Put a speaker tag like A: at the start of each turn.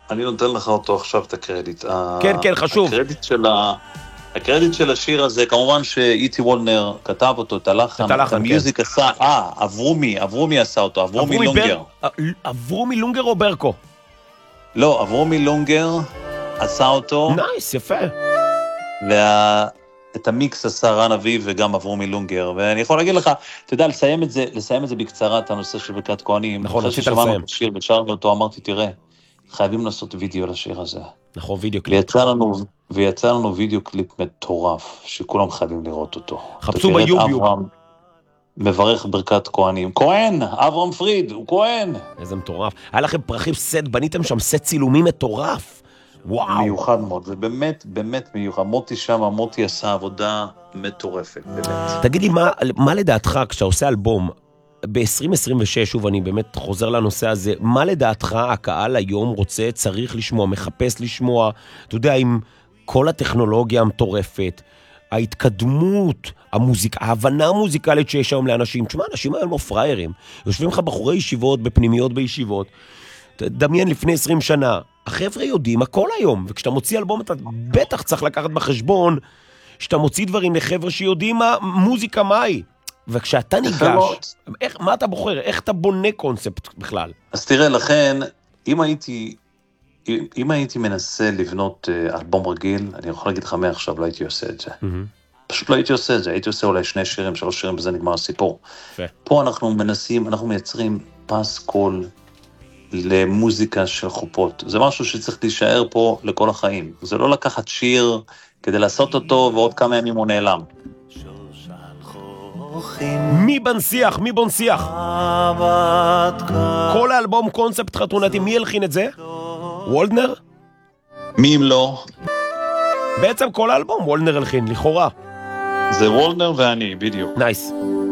A: אני נותן לך אותו עכשיו את הקרדיט.
B: כן, כן, חשוב.
A: הקרדיט של השיר הזה, כמובן שאיטי וולנר כתב אותו, את הלחן, את המיוזיק עשה, אברומי עשה אותו, אברומי לונגר.
B: אברומי לונגר או ברקו?
A: לא, אברומי לונגר עשה אותו.
B: נייס, יפה.
A: ואת המיקס עשה רן אביב וגם אברומי לונגר, ואני יכול להגיד לך, אתה יודע, לסיים את זה בקצרה, את הנושא של ברכת כהנים.
B: נכון, רצית לסיים.
A: אחרי ששמענו את השיר ושרנו אותו, אמרתי, תראה, חייבים לעשות וידאו לשיר הזה.
B: נכון, וידאו קליפ.
A: ויצא לנו וידאו קליפ מטורף, שכולם חייבים לראות אותו.
B: חפשו ביוטיוב.
A: מברך ברכת כהנים. כהן, אברהם פריד, הוא כהן.
B: איזה מטורף. היה לכם פרחים סט, בניתם שם סט צילומי מטורף. וואו.
A: מיוחד מאוד, זה באמת, באמת מיוחד. מוטי עשה עבודה מטורפת, באמת.
B: תגיד לי, מה לדעתך, כשאתה עושה אלבום, ב-2026, שוב, אני באמת חוזר לנושא הזה, מה לדעתך הקהל היום רוצה, צריך לשמוע, מחפש לשמוע, אתה יודע, עם כל הטכנולוגיה המטורפת, ההתקדמות, ההבנה המוזיקלית שיש היום לאנשים, תשמע, אנשים היום לא פריירים, יושבים לך בחורי ישיבות, בפנימיות בישיבות, דמיין לפני 20 שנה, החבר'ה יודעים הכל היום, וכשאתה מוציא אלבום, אתה בטח צריך לקחת בחשבון, שאתה מוציא דברים לחבר'ה שיודעים מוזיקה מהי, וכשאתה ניגש, מה אתה בוחר? איך אתה בונה קונספט בכלל?
A: אז תראה, לכן, אם הייתי מנסה לבנות אלבום רגיל, אני יכול להגיד לך מעכשיו, לא הייתי עושה את זה. פשוט לא הייתי עושה את זה, הייתי עושה אולי 2 שירים, 3 שירים, וזה נגמר הסיפור. פה אנחנו מייצרים פס קול למוזיקה של חופות. זה משהו שצריך להישאר פה לכל החיים. זה לא לקחת שיר כדי לעשות אותו, ועוד כמה ימים הוא נעלם.
B: מי בונשיח? כל האלבום קונספט חתונתי, מי הלחין את זה? וולדנר?
A: מי אם לא?
B: בעצם כל האלבום וולדנר הלחין, לכאורה.
A: זה וולדנר ואני, בדיוק.
B: נייס.